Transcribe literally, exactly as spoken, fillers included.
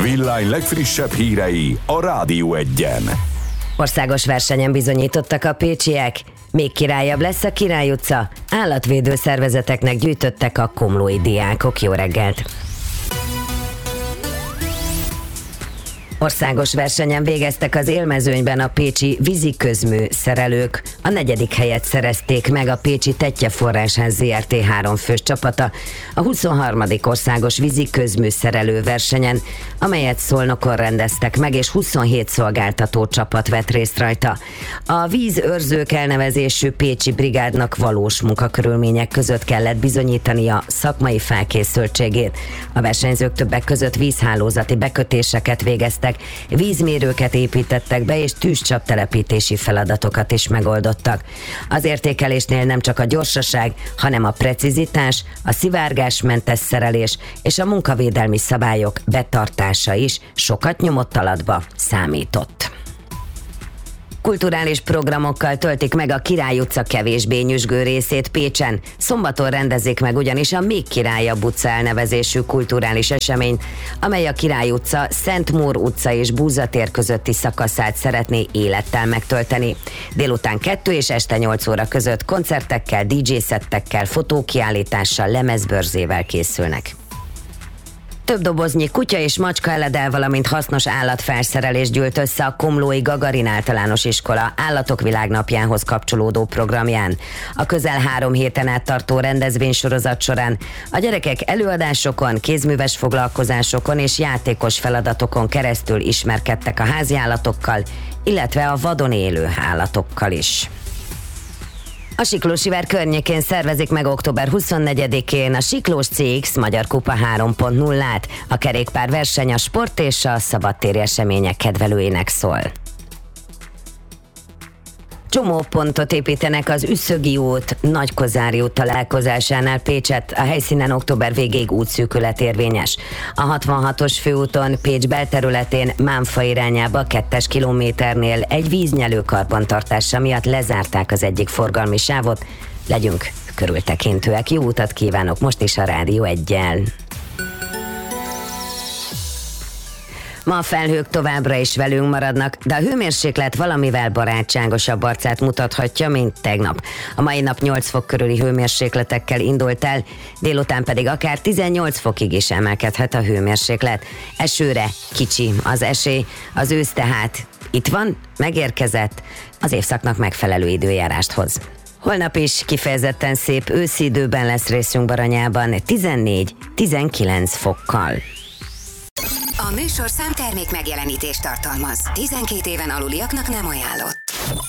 Villány legfrissebb hírei a Rádió Egyen. Országos versenyen bizonyítottak a pécsiek. Még királyabb lesz a Király utca. Állatvédő szervezeteknek gyűjtöttek a komlói diákok. Jó reggelt! Országos versenyen végeztek az élmezőnyben a pécsi víziközmű szerelők. A negyedik helyet szerezték meg a pécsi Tettye Forrásház zé er té háromfős csapata a huszonharmadik országos víziközmű szerelő versenyen, amelyet Szolnokon rendeztek meg, és huszonhét szolgáltató csapat vett részt rajta. A vízőrzők elnevezésű pécsi brigádnak valós munkakörülmények között kellett bizonyítania szakmai felkészültségét. A versenyzők többek között vízhálózati bekötéseket végeztek, vízmérőket építettek be, és tűzcsaptelepítési feladatokat is megoldottak. Az értékelésnél nem csak a gyorsaság, hanem a precizitás, a szivárgásmentes szerelés és a munkavédelmi szabályok betartása is sokat nyomott alatba számított. Kulturális programokkal töltik meg a Király utca kevésbé nyüzsgő részét Pécsen. Szombaton rendezik meg ugyanis a Még Királyabb utca elnevezésű kulturális esemény, amely a Király utca, Szentmór utca és Búza tér közötti szakaszát szeretné élettel megtölteni. Délután kettő és este nyolc óra között koncertekkel, dé dzsé szettekkel, fotókiállítással, lemezbörzével készülnek. Több doboznyi kutya és macska eledel, valamint hasznos állatfelszerelés gyűlt össze a Komlói Gagarin Általános Iskola Állatok Világnapjához kapcsolódó programján. A közel három héten át tartó rendezvénysorozat során a gyerekek előadásokon, kézműves foglalkozásokon és játékos feladatokon keresztül ismerkedtek a háziállatokkal, illetve a vadon élő állatokkal is. A Siklósiver környékén szervezik meg október huszonnegyedikén a Siklós cé iksz Magyar Kupa három pont nullát. A kerékpárverseny a sport és a szabadtéri események kedvelőinek szól. Csomópontot építenek az Üszögi út, Nagykozári út találkozásánál Pécset, a helyszínen október végéig útszűkület érvényes. A hatvanhatos főúton Pécs belterületén Mánfa irányába kettes kilométernél egy víznyelő karbantartása miatt lezárták az egyik forgalmi sávot. Legyünk körültekintőek, jó utat kívánok most is a Rádió Eggyel. Ma a felhők továbbra is velünk maradnak, de a hőmérséklet valamivel barátságosabb arcát mutathatja, mint tegnap. A mai nap nyolc fok körüli hőmérsékletekkel indult el, délután pedig akár tizennyolc fokig is emelkedhet a hőmérséklet. Esőre kicsi az esély, az ősz tehát itt van, megérkezett, az évszaknak megfelelő időjárást hoz. Holnap is kifejezetten szép őszi időben lesz részünk Baranyában, tizennégy-tizenkilenc fokkal. A műsorszám termék megjelenítést tartalmaz. tizenkét éven aluliaknak nem ajánlott.